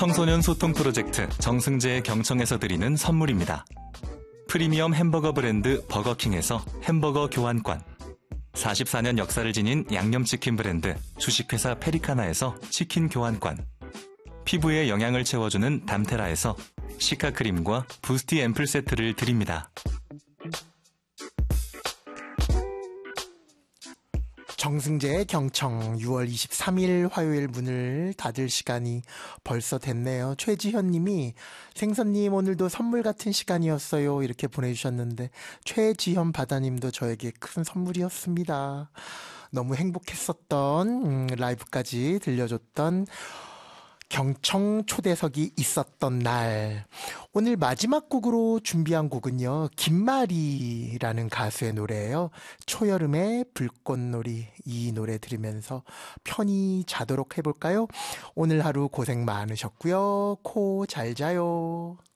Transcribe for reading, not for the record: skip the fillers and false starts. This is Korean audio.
청소년 소통 프로젝트 정승재의 경청에서 드리는 선물입니다. 프리미엄 햄버거 브랜드 버거킹에서 햄버거 교환권, 44년 역사를 지닌 양념치킨 브랜드 주식회사 페리카나에서 치킨 교환권, 피부에 영양을 채워주는 담테라에서 시카크림과 부스티 앰플 세트를 드립니다. 정승재의 경청 6월 23일 화요일 문을 닫을 시간이 벌써 됐네요. 최지현 님이 생선님 오늘도 선물 같은 시간이었어요. 이렇게 보내주셨는데 최지현 바다님도 저에게 큰 선물이었습니다. 너무 행복했었던 라이브까지 들려줬던 경청 초대석이 있었던 날. 오늘 마지막 곡으로 준비한 곡은요, 김마리라는 가수의 노래예요. 초여름의 불꽃놀이, 이 노래 들으면서 편히 자도록 해볼까요? 오늘 하루 고생 많으셨고요. 코 잘 자요.